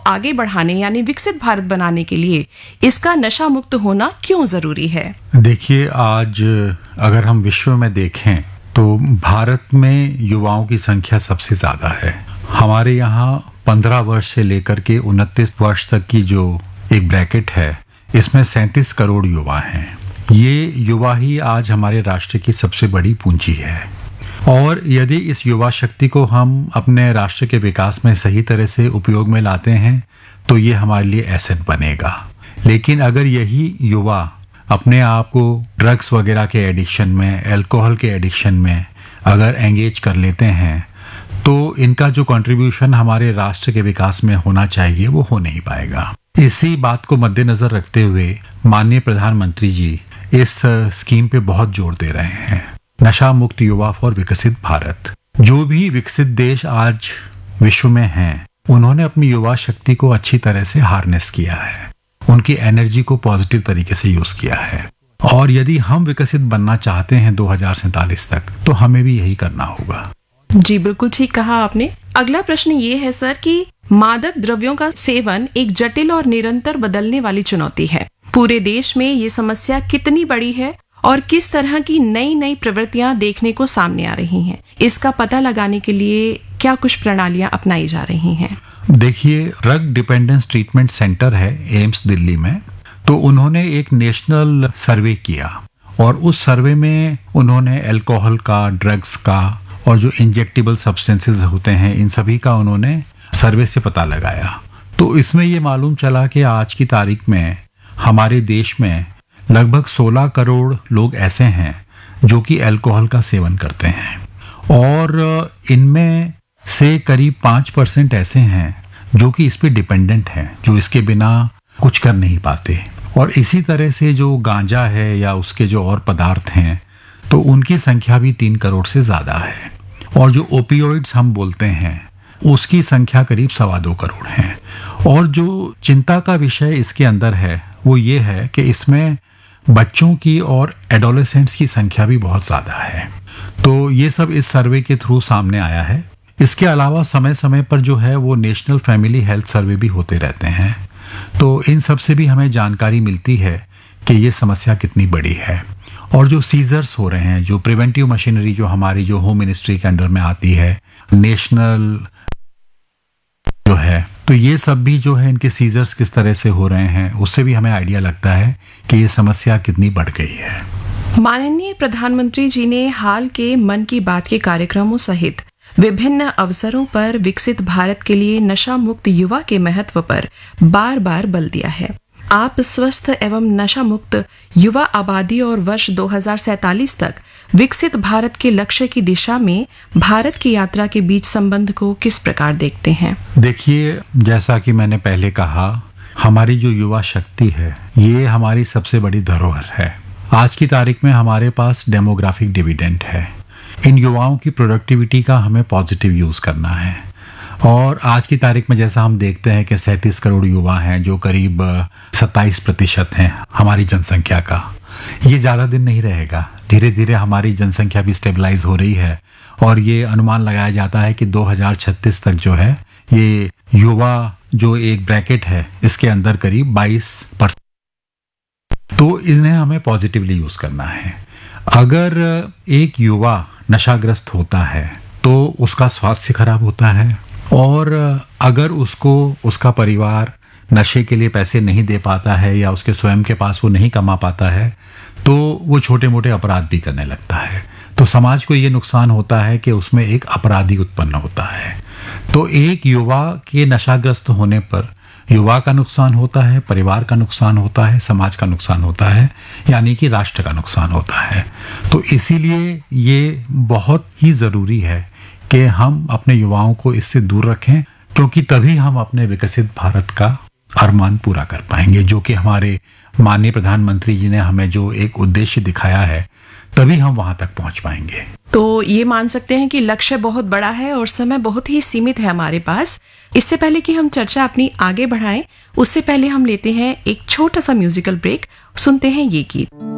आगे बढ़ाने यानी विकसित भारत बनाने के लिए इसका नशा मुक्त होना क्यों जरूरी है? देखिए, आज अगर हम विश्व में देखें तो भारत में युवाओं की संख्या सबसे ज्यादा है। हमारे यहाँ 15 वर्ष से लेकर के 29 वर्ष तक की जो एक ब्रैकेट है, इसमें 37 करोड़ युवा हैं। ये युवा ही आज हमारे राष्ट्र की सबसे बड़ी पूंजी है, और यदि इस युवा शक्ति को हम अपने राष्ट्र के विकास में सही तरह से उपयोग में लाते हैं तो ये हमारे लिए एसेट बनेगा। लेकिन अगर यही युवा अपने आप को ड्रग्स वगैरह के एडिक्शन में, अल्कोहल के एडिक्शन में अगर एंगेज कर लेते हैं तो इनका जो कंट्रीब्यूशन हमारे राष्ट्र के विकास में होना चाहिए वो हो नहीं पाएगा। इसी बात को मद्देनजर रखते हुए माननीय प्रधानमंत्री जी इस स्कीम पे बहुत जोर दे रहे हैं, नशा मुक्त युवा फॉर विकसित भारत। जो भी विकसित देश आज विश्व में हैं, उन्होंने अपनी युवा शक्ति को अच्छी तरह से हार्नेस किया है, उनकी एनर्जी को पॉजिटिव तरीके से यूज किया है। और यदि हम विकसित बनना चाहते हैं 2047 तक, तो हमें भी यही करना होगा। जी बिल्कुल ठीक कहा आपने। अगला प्रश्न ये है सर कि मादक द्रव्यों का सेवन एक जटिल और निरंतर बदलने वाली चुनौती है। पूरे देश में ये समस्या कितनी बड़ी है और किस तरह की नई नई प्रवृत्तियां देखने को सामने आ रही हैं, इसका पता लगाने के लिए क्या कुछ प्रणालियां अपनाई जा रही हैं? देखिए, ड्रग डिपेंडेंस ट्रीटमेंट सेंटर है एम्स दिल्ली में, तो उन्होंने एक नेशनल सर्वे किया और उस सर्वे में उन्होंने अल्कोहल का, ड्रग्स का और जो इंजेक्टेबल सब्सटेंसेस होते हैं, इन सभी का उन्होंने सर्वे से पता लगाया। तो इसमें ये मालूम चला कि आज की तारीख में हमारे देश में लगभग 16 करोड़ लोग ऐसे हैं जो कि अल्कोहल का सेवन करते हैं, और इनमें से करीब 5% ऐसे हैं जो कि इस पे डिपेंडेंट हैं, जो इसके बिना कुछ कर नहीं पाते। और इसी तरह से जो गांजा है या उसके जो और पदार्थ हैं, तो उनकी संख्या भी 3 करोड़ से ज्यादा है। और जो ओपियोइड्स हम बोलते हैं, उसकी संख्या करीब 2.25 करोड़ है। और जो चिंता का विषय इसके अंदर है वो ये है कि इसमें बच्चों की और एडोलेसेंट्स की संख्या भी बहुत ज्यादा है। तो ये सब इस सर्वे के थ्रू सामने आया है। इसके अलावा समय समय पर जो है वो नेशनल फैमिली हेल्थ सर्वे भी होते रहते हैं, तो इन सब से भी हमें जानकारी मिलती है कि ये समस्या कितनी बड़ी है। और जो सीजर्स हो रहे हैं, जो प्रिवेंटिव मशीनरी जो हमारी जो होम मिनिस्ट्री के अंडर में आती है, नेशनल जो है, तो ये सब भी जो है इनके सीजर्स किस तरह से हो रहे हैं, उससे भी हमें आइडिया लगता है कि ये समस्या कितनी बढ़ गई है। माननीय प्रधानमंत्री जी ने हाल के मन की बात के कार्यक्रमों सहित विभिन्न अवसरों पर विकसित भारत के लिए नशा मुक्त युवा के महत्व पर बार बार बल दिया है। आप स्वस्थ एवं नशा मुक्त युवा आबादी और वर्ष 2047 तक विकसित भारत के लक्ष्य की दिशा में भारत की यात्रा के बीच संबंध को किस प्रकार देखते हैं? देखिए, जैसा कि मैंने पहले कहा, हमारी जो युवा शक्ति है ये हमारी सबसे बड़ी धरोहर है। आज की तारीख में हमारे पास डेमोग्राफिक डिविडेंड है। इन युवाओं की प्रोडक्टिविटी का हमें पॉजिटिव यूज करना है। और आज की तारीख में जैसा हम देखते हैं कि 37 करोड़ युवा हैं, जो करीब 27% हैं हमारी जनसंख्या का। ये ज़्यादा दिन नहीं रहेगा, धीरे धीरे हमारी जनसंख्या भी स्टेबलाइज हो रही है, और ये अनुमान लगाया जाता है कि 2036 तक जो है ये युवा जो एक ब्रैकेट है इसके अंदर करीब 22%। तो इन्हें हमें पॉजिटिवली यूज करना है। अगर एक युवा नशाग्रस्त होता है तो उसका स्वास्थ्य खराब होता है, और अगर उसको उसका परिवार नशे के लिए पैसे नहीं दे पाता है या उसके स्वयं के पास वो नहीं कमा पाता है, तो वो छोटे मोटे अपराध भी करने लगता है। तो समाज को ये नुकसान होता है कि उसमें एक अपराधी उत्पन्न होता है। तो एक युवा के नशाग्रस्त होने पर युवा का नुकसान होता है, परिवार का नुकसान होता है, समाज का नुकसान होता है, यानी कि राष्ट्र का नुकसान होता है। तो इसीलिए ये बहुत ही ज़रूरी है कि हम अपने युवाओं को इससे दूर रखें, क्योंकि तभी हम अपने विकसित भारत का अरमान पूरा कर पाएंगे, जो कि हमारे माननीय प्रधानमंत्री जी ने हमें जो एक उद्देश्य दिखाया है, तभी हम वहां तक पहुंच पाएंगे। तो ये मान सकते हैं कि लक्ष्य बहुत बड़ा है और समय बहुत ही सीमित है हमारे पास। इससे पहले कि हम चर्चा अपनी आगे बढ़ाएं, उससे पहले हम लेते हैं एक छोटा सा म्यूजिकल ब्रेक। सुनते हैं ये गीत।